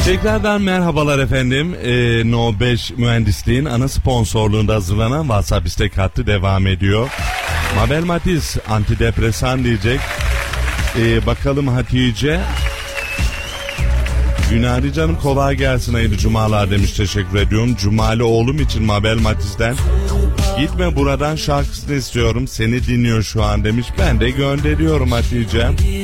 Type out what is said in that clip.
Tekrardan merhabalar efendim. No 5 Mühendisliğin ana sponsorluğunda hazırlanan WhatsApp istek hattı devam ediyor. Mabel Matiz antidepresan diyecek. Bakalım Hatice. Günaydın canım, kolay gelsin, hayırlı cumalar demiş, teşekkür ediyorum. Cumali oğlum için Mabel Matiz'den Gitme Buradan şarkısını istiyorum, seni dinliyor şu an demiş. Ben de gönderiyorum Hatice.